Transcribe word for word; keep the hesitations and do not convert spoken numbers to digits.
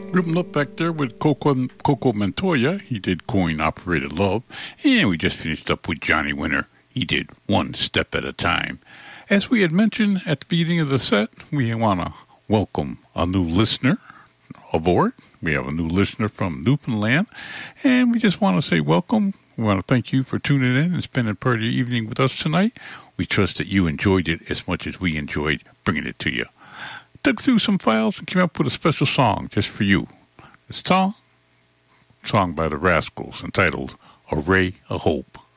Ripping up back there with Coco, Coco Montoya. He did Coin Operated Love. And we just finished up with Johnny Winter. He did One Step at a Time. As we had mentioned at the beginning of the set, we want to welcome a new listener aboard. We have a new listener from Newfoundland. And we just want to say welcome. We want to thank you for tuning in and spending part of your evening with us tonight. We trust that you enjoyed it as much as we enjoyed bringing it to you. Dug through some files and came up with a special song just for you. It's a song, song by the Rascals entitled A Ray of Hope.